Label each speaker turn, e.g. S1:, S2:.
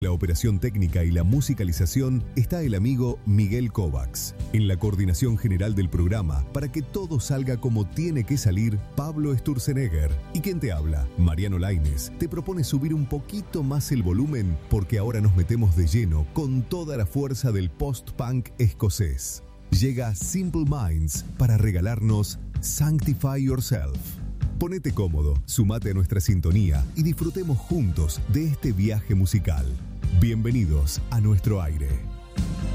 S1: La operación técnica y la musicalización está el amigo Miguel Kovacs. En la coordinación general del programa, para que todo salga como tiene que salir, Pablo Sturzenegger. ¿Y quién te habla? Mariano Lainez. Te propone subir un poquito más el volumen porque ahora nos metemos de lleno con toda la fuerza del post-punk escocés. Llega Simple Minds para regalarnos Sanctify Yourself. Ponete cómodo, sumate a nuestra sintonía y disfrutemos juntos de este viaje musical. Bienvenidos a nuestro aire.